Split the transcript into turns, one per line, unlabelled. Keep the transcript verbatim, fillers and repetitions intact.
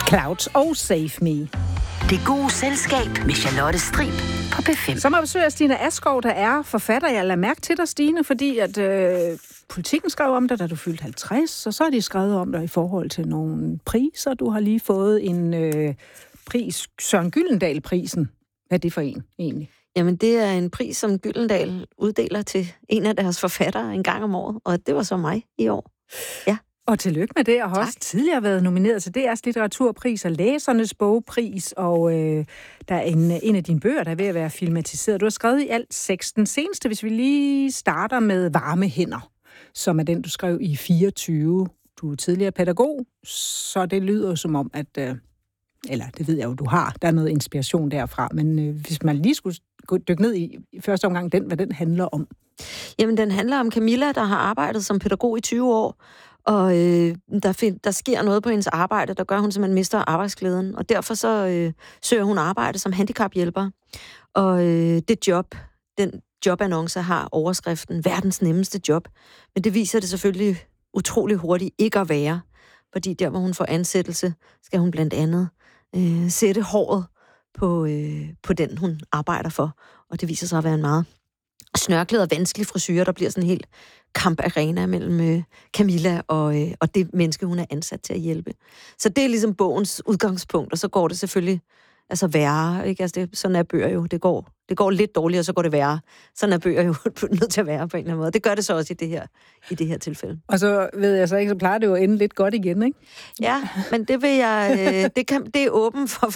Clouds og Save Me.
Det gode selskab med Charlotte Strib på P fem.
Så må jeg besøge Stine Askov, der er forfatter. Jeg lader mærke til dig, Stine, fordi at øh, Politikken skrev om dig, da du fyldte halvtreds, og så har de skrevet om dig i forhold til nogle priser. Du har lige fået en øh, pris, Søren Gyldendal-prisen. Hvad er det for en, egentlig?
Jamen, det er en pris, som Gyldendal uddeler til en af deres forfattere en gang om året, og det var så mig i år. Ja.
Og tillykke med det, og har også tidligere været nomineret til D R's litteraturpris og Læsernes bogpris, og øh, der er en, en af dine bøger, der er ved at være filmatiseret. Du har skrevet i alt seks. Den seneste, hvis vi lige starter med Varme hænder, som er den, du skrev i fireogtyve. Du er tidligere pædagog, så det lyder som om, at... Øh, eller det ved jeg jo, du har. Der er noget inspiration derfra, men øh, hvis man lige skulle dykke ned i, i første omgang, den, hvad den handler om.
Jamen, den handler om Camilla, der har arbejdet som pædagog i tyve år, og øh, der, find, der sker noget på hendes arbejde, der gør, at hun simpelthen mister arbejdsglæden, og derfor så øh, søger hun arbejde som handicaphjælper. Og øh, det job, den jobannonce har overskriften verdens nemmeste job, men det viser det selvfølgelig utrolig hurtigt ikke at være, fordi der, hvor hun får ansættelse, skal hun blandt andet øh, sætte håret på, øh, på den, hun arbejder for, og det viser sig at være en meget snørklet og vanskelig frisyre, der bliver sådan en helt kamparena mellem øh, Camilla og, øh, og det menneske, hun er ansat til at hjælpe. Så det er ligesom bogens udgangspunkt, og så går det selvfølgelig altså værre, ikke? Altså det, sådan er bøger jo. Det går, det går lidt dårligt, og så går det værre. Sådan er bøger jo nødt til at være på en eller anden måde. Det gør det så også i det her, i det her tilfælde.
Og så ved jeg så ikke, så plejer det jo at ende lidt godt igen, ikke?
Ja, men det vil jeg, øh, det, kan, det er åben for